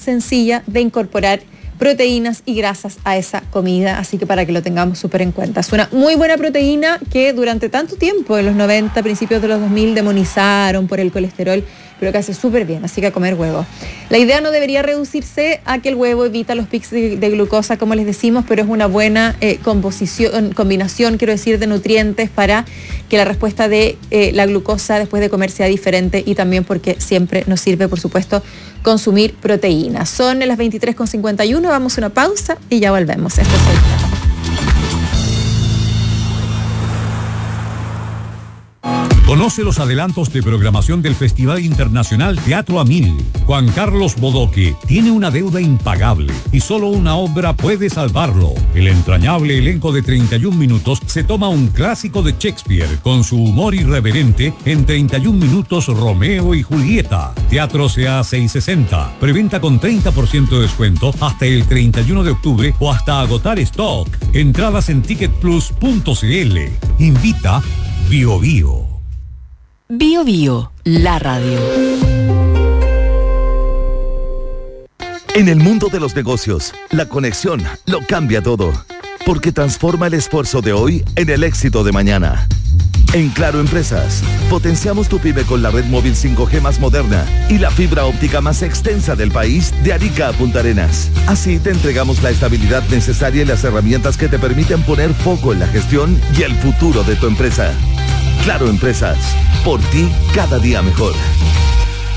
sencilla de incorporar proteínas y grasas a esa comida, así que para que lo tengamos súper en cuenta. Es una muy buena proteína que durante tanto tiempo, en los 90, principios de los 2000, demonizaron por el colesterol, pero que hace súper bien, así que a comer huevo. La idea no debería reducirse a que el huevo evita los picos de glucosa, como les decimos, pero es una buena combinación, quiero decir, de nutrientes para que la respuesta de la glucosa después de comer sea diferente, y también porque siempre nos sirve, por supuesto, consumir proteínas. Son las 23:51, vamos a una pausa y ya volvemos. Esto es el tema. Conoce los adelantos de programación del Festival Internacional Teatro a Mil. Juan Carlos Bodoque tiene una deuda impagable y solo una obra puede salvarlo. El entrañable elenco de 31 minutos se toma un clásico de Shakespeare con su humor irreverente en 31 minutos Romeo y Julieta. Teatro CA 660. Preventa con 30% de descuento hasta el 31 de octubre o hasta agotar stock. Entradas en ticketplus.cl. Invita Bio Bio. Bio Bio, la radio. En el mundo de los negocios, la conexión lo cambia todo, porque transforma el esfuerzo de hoy en el éxito de mañana. En Claro Empresas, potenciamos tu pyme con la red móvil 5G más moderna y la fibra óptica más extensa del país, de Arica a Punta Arenas. Así te entregamos la estabilidad necesaria y las herramientas que te permiten poner foco en la gestión y el futuro de tu empresa. Claro Empresas, por ti cada día mejor.